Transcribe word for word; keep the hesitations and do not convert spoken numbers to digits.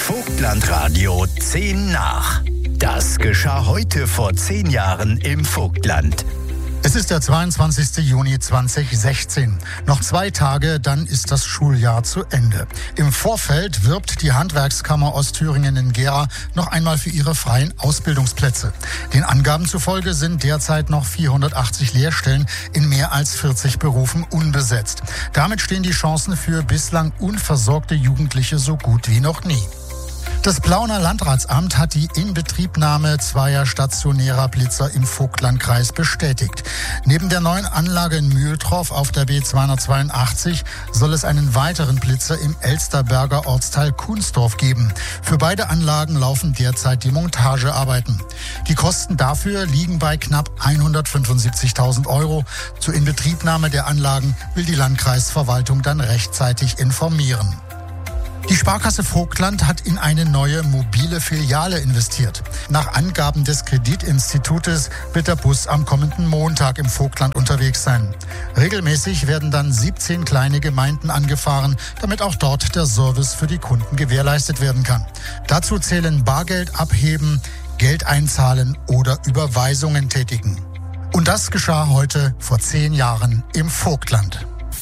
Vogtlandradio zehn nach. Das geschah heute vor zehn Jahren im Vogtland. Es ist der zweiundzwanzigste Juni zweitausendsechzehn. Noch zwei Tage, dann ist das Schuljahr zu Ende. Im Vorfeld wirbt die Handwerkskammer Ostthüringen in Gera noch einmal für ihre freien Ausbildungsplätze. Den Angaben zufolge sind derzeit noch vierhundertachtzig Lehrstellen in mehr als vierzig Berufen unbesetzt. Damit stehen die Chancen für bislang unversorgte Jugendliche so gut wie noch nie. Das Plauner Landratsamt hat die Inbetriebnahme zweier stationärer Blitzer im Vogtlandkreis bestätigt. Neben der neuen Anlage in Mühltroff auf der B zweihundertzweiundachtzig soll es einen weiteren Blitzer im Elsterberger Ortsteil Kunsdorf geben. Für beide Anlagen laufen derzeit die Montagearbeiten. Die Kosten dafür liegen bei knapp hundertfünfundsiebzigtausend Euro. Zur Inbetriebnahme der Anlagen will die Landkreisverwaltung dann rechtzeitig informieren. Die Sparkasse Vogtland hat in eine neue mobile Filiale investiert. Nach Angaben des Kreditinstitutes wird der Bus am kommenden Montag im Vogtland unterwegs sein. Regelmäßig werden dann siebzehn kleine Gemeinden angefahren, damit auch dort der Service für die Kunden gewährleistet werden kann. Dazu zählen Bargeld abheben, Geld einzahlen oder Überweisungen tätigen. Und das geschah heute vor zehn Jahren im Vogtland.